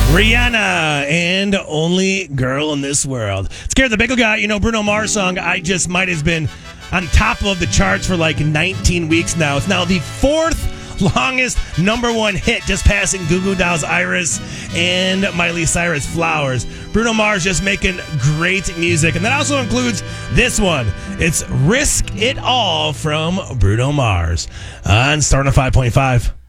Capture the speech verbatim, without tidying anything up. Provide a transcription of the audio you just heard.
Rihanna and Only Girl in This World. Scared the Bagel Guy, you know, Bruno Mars song, I Just Might has been on top of the charts for like nineteen weeks now. It's now the fourth longest number one hit, just passing Goo Goo Dolls' Iris and Miley Cyrus' Flowers. Bruno Mars just making great music. And that also includes this one. It's Risk It All from Bruno Mars on Starting at five point five.